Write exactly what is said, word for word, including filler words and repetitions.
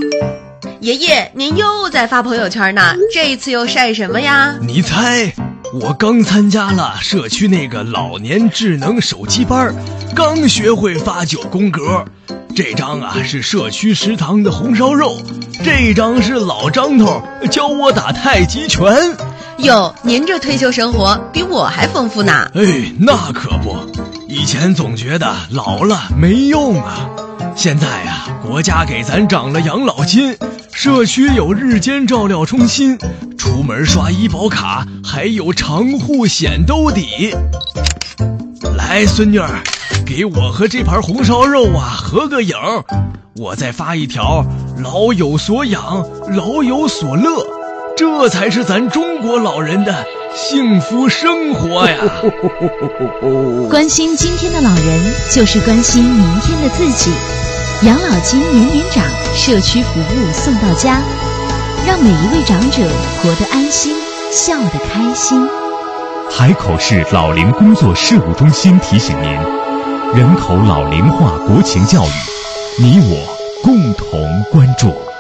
爷爷，您又在发朋友圈呢，这次又晒什么呀？ 你猜，我刚参加了社区那个老年智能手机班，刚学会发九宫格。这张啊是社区食堂的红烧肉，这张是老张头教我打太极拳。 哟，您这退休生活比我还丰富呢。 哎，那可不，以前总觉得老了没用啊，现在啊，国家给咱涨了养老金，社区有日间照料中心，出门刷医保卡还有长户险兜底。来，孙女儿，给我和这盘红烧肉啊合个影，我再发一条老有所养，老有所乐，这才是咱中国老人的幸福生活呀。 关心今天的老人，就是关心明天的自己。养老金年年涨，社区服务送到家，让每一位长者活得安心，笑得开心。 海口市老龄工作事务中心提醒您，人口老龄化国情教育，你我共同关注。